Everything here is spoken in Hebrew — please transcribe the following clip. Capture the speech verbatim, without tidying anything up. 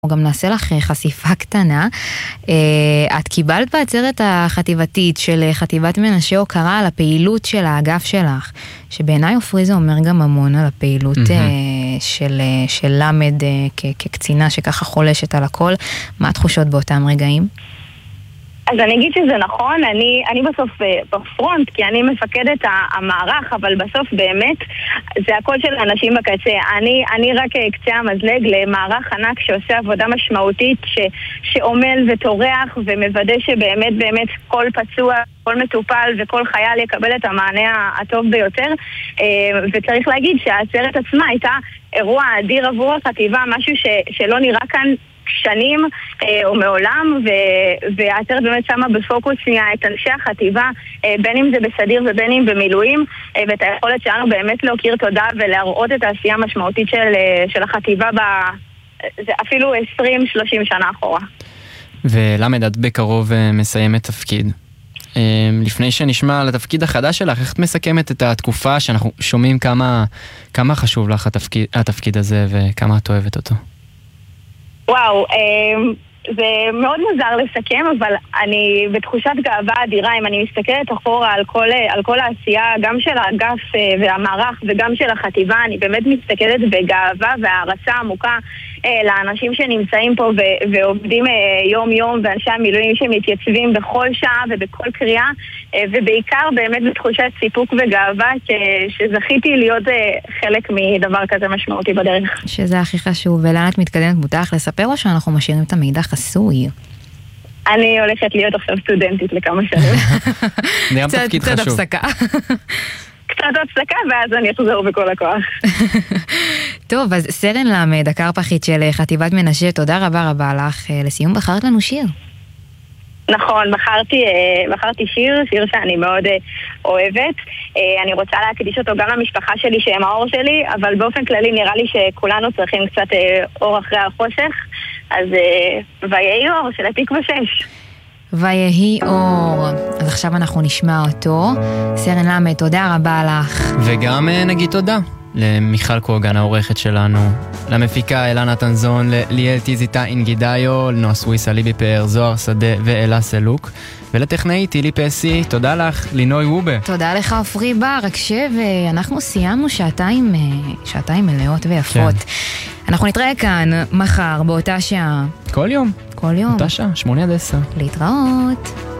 גם נעשה לך חשיפה קטנה. את קיבלת בעצרת החטיבתית של חטיבת מנשה הוקרה על הפעילות של האגף שלך, שבעיניי עופרי זה אומר גם המון על הפעילות של, של למד כקצינה שככה חולשת על הכל. מה התחושות באותם רגעים? אז אני אגיד שזה נכון, אני, אני בסוף בפרונט, כי אני מפקדת המערך, אבל בסוף באמת זה הכל של אנשים בקצה. אני, אני רק קצה המזלג למערך ענק שעושה עבודה משמעותית, ש, שעומל וטורח ומוודא שבאמת באמת כל פצוע, כל מטופל וכל חייל יקבל את המענה הטוב ביותר. וצריך להגיד שהעצרת עצמה הייתה אירוע אדיר עבור החטיבה, משהו ש, שלא נראה כאן שנים אה, או מעולם, והעצרת באמת שמה בפוקוס שנייה את אנשי החטיבה, אה, בין אם זה בסדיר ובין אם במילואים, אה, ואת היכולת שלנו באמת להוקיר תודה ולהראות את העשייה המשמעותית של, אה, של החטיבה ב, זה אפילו עשרים שלושים שנה אחורה. ולמד, את בקרוב אה, מסיימת תפקיד. אה, לפני שנשמע על התפקיד החדש שלך, איך את מסכמת את התקופה שאנחנו שומעים כמה, כמה חשוב לך התפקיד, התפקיד הזה וכמה את אוהבת אותו? וואו, זה מאוד מוזר לסכם, אבל אני בתחושת גאווה אדירה. אם אני מסתכלת אחורה על כל, על כל העשייה, גם של האגף והמערך וגם של החטיבה, אני באמת מסתכלת בגאווה והערצה עמוקה לאנשים שנמצאים פה ו- ועובדים יום יום, ואנשי המילואים שמתייצבים בכל שעה ובכל קריאה, ובעיקר באמת בתחושת סיפוק וגאווה ש- שזכיתי להיות חלק מדבר כזה משמעותי בדרך. שזה הכי חשוב. ולאן את מתקדמת? מותח לספר או שאנחנו משאירים את המידע חסוי? אני הולכת להיות עכשיו סטודנטית לכמה שנים. זה גם תפקיד חשוב. קצת הפסקה. קצת הפסקה, ואז אני אחזור בכל הכוח. טוב, אז סרן למד, הקרפחית של חטיבת מנשה, תודה רבה רבה לך. לסיום בחרת לנו שיר. נכון, בחרתי, בחרתי שיר, שיר שאני מאוד אוהבת. אני רוצה להקדיש אותו גם למשפחה שלי שהם האור שלי, אבל באופן כללי נראה לי שכולנו צריכים קצת אור אחרי החושך. אז ויהי אור של התקווה שש. ויהי אור. אז עכשיו אנחנו נשמע אותו. סרן למד, תודה רבה לך. וגם נגיד תודה למיכל קוגן, העורכת שלנו, למפיקה אלנה תנזון, לליאל טיזיטה אינגידאיו, לנועה סוויסה, ליבי פאר, זוהר שדה ואלה סלוק, ולטכנאי טילי פסי. תודה לך לינוי וובה. תודה לך עופרי בר. הקשב, אנחנו סיימנו שעתיים, שעתיים מלאות ויפות. כן. אנחנו נתראה כאן מחר באותה שעה. כל יום. כל יום. אותה שעה, שמונה עד עשר. להתראות.